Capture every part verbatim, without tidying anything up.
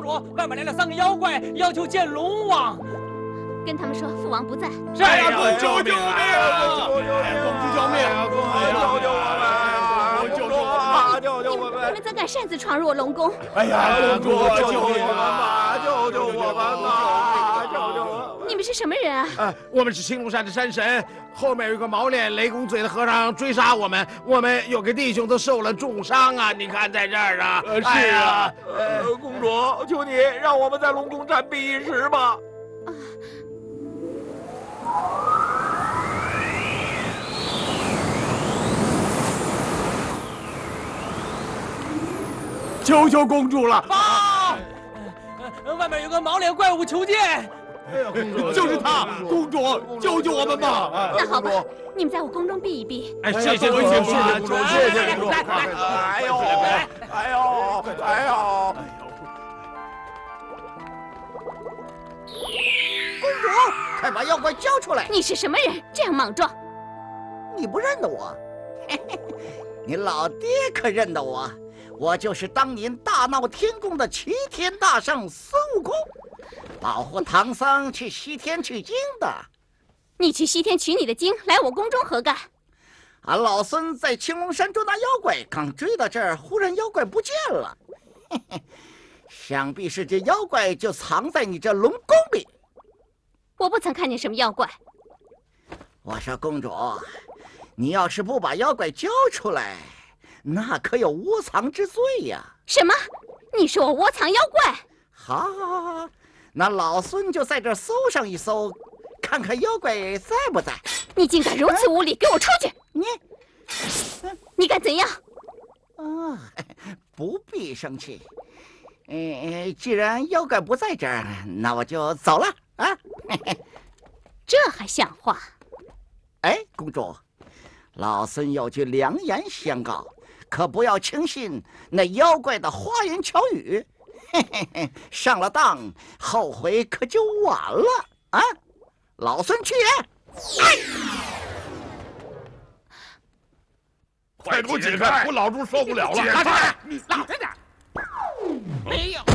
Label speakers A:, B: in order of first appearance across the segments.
A: 主，外面来了三个妖怪，要求见龙王。
B: 跟他们说父王不在。
A: 是呀，
C: 救救命啊！公主救命！
D: 救救我们！
C: 救救我们！
D: 救救我们！
B: 你们怎敢擅自闯入我龙宫？
C: 哎呀，公主救救我们
D: 吧！救救我们吧！救救我！
B: 你们是什么人啊？
C: 啊，我们是青龙山的山神，后面有个毛脸雷公嘴的和尚追杀我们，我们有个弟兄都受了重伤啊！你看在这儿啊。
D: 呃，是啊。呃，公主，求你让我们在龙宫暂避一时吧。啊。
C: 求求公主了！
A: 报！外面有个毛脸怪物求见。
C: 哎呀，公主，就是他！公主，救救我们吧！
B: 那好吧，你们在我宫中避一避。
C: 哎，谢谢公主，谢谢公主，谢谢公主！
D: 哎呦，哎呦，哎呦！
E: 公主，快把妖怪交出来！
B: 你是什么人？这样莽撞！
E: 你不认得我？嘿嘿，你老爹可认得我。我就是当年大闹天宫的齐天大圣孙悟空，保护唐僧去西天取经的。
B: 你去西天取你的经，来我宫中何干？
E: 俺老孙在青龙山捉拿妖怪，刚追到这儿，忽然妖怪不见了。嘿嘿，想必是这妖怪就藏在你这龙宫里。
B: 我不曾看见什么妖怪。
E: 我说公主，你要是不把妖怪交出来，那可有窝藏之罪呀！
B: 什么？你说我窝藏妖怪？
E: 好，好，好，好，那老孙就在这搜上一搜，看看妖怪在不在。
B: 你竟敢如此无礼，给我出去！
E: 你，
B: 你敢怎样？
E: 啊，不必生气。呃，既然妖怪不在这儿，那我就走了啊。
B: 这还像话？
E: 哎，公主，老孙有句良言相告，可不要轻信那妖怪的花言巧语，嘿嘿嘿，上了当，后悔可就晚了啊！老孙去也！哎，
C: 快给我解开！我老猪受不了了！
A: 拉开！你拉开点！没有。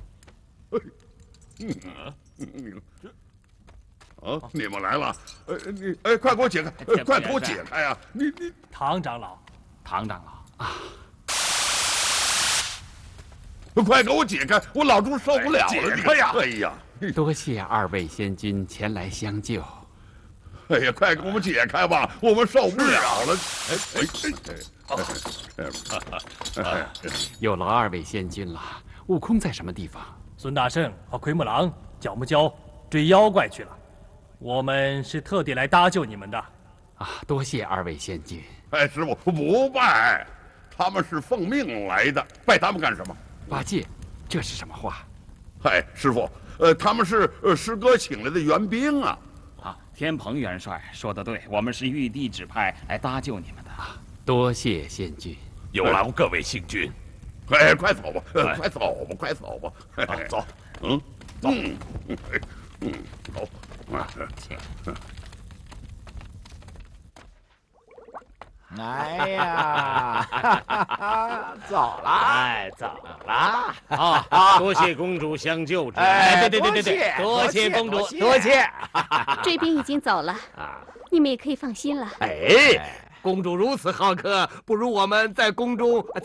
C: 啊！你们来了！呃，你哎，快给我解开！呃，快给我解开啊！你你
A: 唐长老，唐长老啊！
C: 快给我解开！我老猪受不了了！解开呀！哎呀！
F: 多谢二位仙君前来相救。
C: 哎呀，快给我们解开吧！我们受不了了！哎哎
F: 哎！有劳二位仙君了。悟空在什么地方？
A: 孙大圣和奎木狼、角木蛟追妖怪去了。我们是特地来搭救你们的。
F: 啊，多谢二位仙君。
C: 哎，师傅不拜，他们是奉命来的，拜他们干什么？
F: 八戒，这是什么话？
C: 哎，师傅，呃，他们是呃师哥请来的援兵啊。
G: 啊，天蓬元帅说得对，我们是玉帝指派来搭救你们的。
F: 啊，多谢仙君。
H: 有劳各位星君。
C: 哎，快走吧，呃，快走吧，快走吧。
H: 走，
C: 嗯，走，嗯，嗯，走。
G: 请。
D: 哎呀，走了，
I: 哎，走了啊！多谢公主相救之恩。
D: 哎，
I: 对对对对对，多谢公主，
D: 多谢。
B: 追兵已经走了，你们也可以放心了。
I: 哎，公主如此好客，不如我们在宫中